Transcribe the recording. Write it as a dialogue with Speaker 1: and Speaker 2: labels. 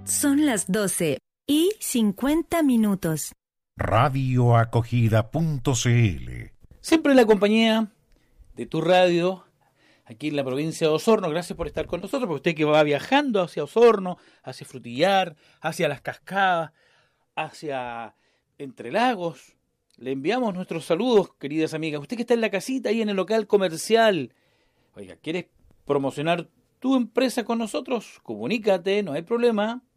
Speaker 1: Son las 12:50.
Speaker 2: Radioacogida.cl.
Speaker 3: Siempre en la compañía de tu radio, aquí en la provincia de Osorno. Gracias por estar con nosotros, porque usted que va viajando hacia Osorno, hacia Frutillar, hacia las Cascadas, hacia Entre Lagos, le enviamos nuestros saludos, queridas amigas. Usted que está en la casita, ahí en el local comercial, oiga, ¿quieres promocionar tu empresa con nosotros? Comunícate, no hay problema.